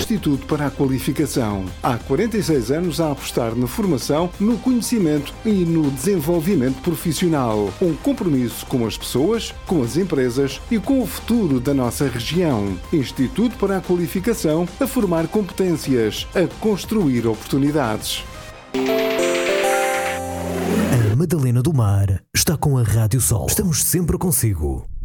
Instituto para a Qualificação. Há 46 anos a apostar na formação, no conhecimento e no desenvolvimento profissional. Um compromisso com as pessoas, com as empresas e com o futuro da nossa região. Instituto para a Qualificação, a formar competências, a construir oportunidades. A Madalena do Mar está com a Rádio Sol. Estamos sempre consigo.